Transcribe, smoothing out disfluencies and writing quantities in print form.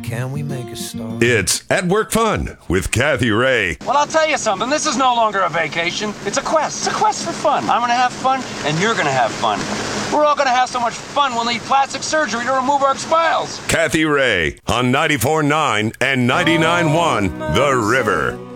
Can we make a start? It's At Work Fun with Kathy Ray. Well, I'll tell you something. This is no longer a vacation. It's a quest. It's a quest for fun. I'm going to have fun, and you're going to have fun. We're all going to have so much fun we'll need plastic surgery to remove our smiles. Kathy Ray on 94.9 and 99.1 The River.